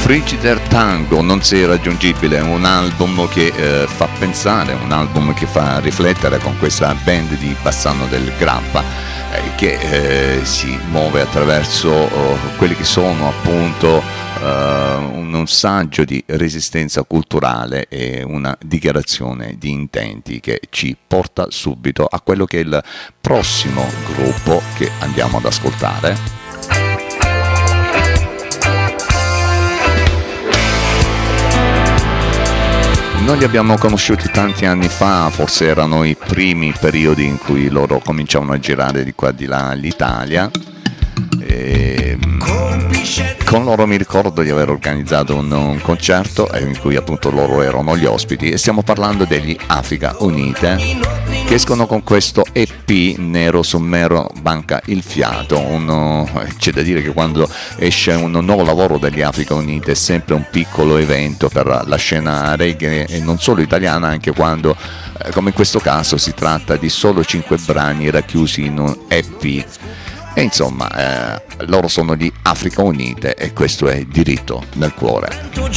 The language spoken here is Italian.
Frigider Tango, Non sei raggiungibile, un album che fa pensare, un album che fa riflettere, con questa band di Bassano del Grappa che si muove attraverso quelli che sono appunto un saggio di resistenza culturale e una dichiarazione di intenti che ci porta subito a quello che è il prossimo gruppo che andiamo ad ascoltare. Noi li abbiamo conosciuti tanti anni fa, forse erano i primi periodi in cui loro cominciavano a girare di qua e di là l'Italia. Con loro mi ricordo di aver organizzato un concerto in cui appunto loro erano gli ospiti, e stiamo parlando degli Africa Unite, che escono con questo EP Nero su Nero Banca il Fiato. C'è da dire che quando esce un nuovo lavoro degli Africa Unite è sempre un piccolo evento per la scena reggae, e non solo italiana, anche quando come in questo caso si tratta di solo 5 brani racchiusi in un EP. E insomma, loro sono di Africa Unite e questo è Diritto nel cuore.